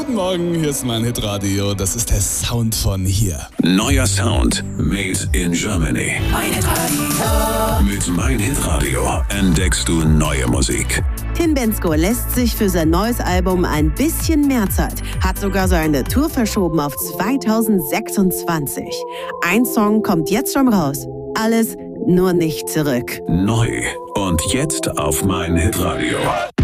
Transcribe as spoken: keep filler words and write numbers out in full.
Guten Morgen, hier ist mein Hitradio. Das ist der Sound von hier. Neuer Sound, made in Germany. Mein Hitradio. Mit Mein Hitradio entdeckst du neue Musik. Tim Bendzko lässt sich für sein neues Album ein bisschen mehr Zeit, hat sogar seine Tour verschoben auf zweitausendsechsundzwanzig. Ein Song kommt jetzt schon raus. Alles nur nicht zurück. Neu und jetzt auf Mein Hitradio.